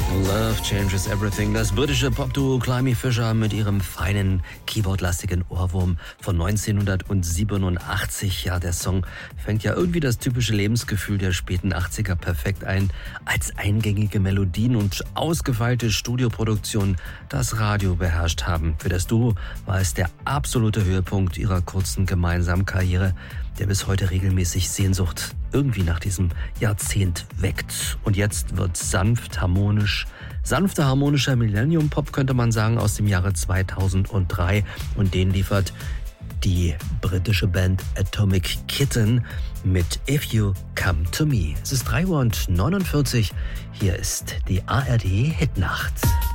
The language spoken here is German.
Love Changes Everything. Das britische Popduo Climby Fisher mit ihrem feinen, keyboardlastigen Ohrwurm von 1987. Ja, der Song fängt ja irgendwie das typische Lebensgefühl der späten 80er perfekt ein. Als eingängige Melodien und ausgefeilte Studioproduktionen das Radio beherrscht haben. Für das Duo war es der absolute Höhepunkt ihrer kurzen gemeinsamen Karriere, der bis heute regelmäßig Sehnsucht irgendwie nach diesem Jahrzehnt weckt. Und jetzt wird sanfter harmonischer Millennium-Pop, könnte man sagen, aus dem Jahre 2003. Und den liefert die britische Band Atomic Kitten mit If You Come To Me. Es ist 3:49 Uhr. Hier ist die ARD Hitnacht.